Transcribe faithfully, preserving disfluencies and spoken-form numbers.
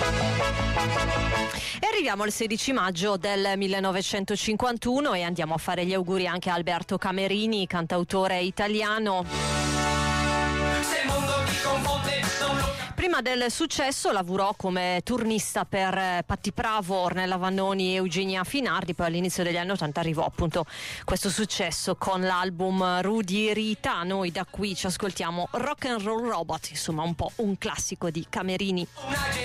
E arriviamo al sedici maggio del millenovecentocinquantuno e andiamo a fare gli auguri anche a Alberto Camerini, cantautore italiano. Prima del successo lavorò come turnista per Patti Bravo, Ornella Vanoni e Eugenia Finardi, poi all'inizio degli anni ottanta arrivò appunto questo successo con l'album Rudy Rita. Noi da qui ci ascoltiamo Rock and Roll Robot, insomma un po' un classico di Camerini.